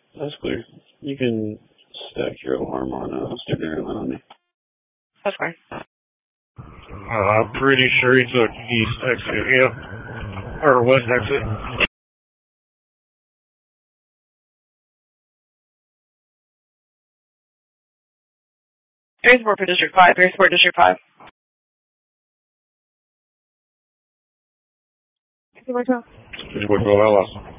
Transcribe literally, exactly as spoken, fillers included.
That's clear. You can stack your alarm on uh, stick your alarm on me. That's fine. Uh, I'm pretty sure he took east exit, yeah. Or west exit. Transport for District five. Transport District five. Just wait for Ella.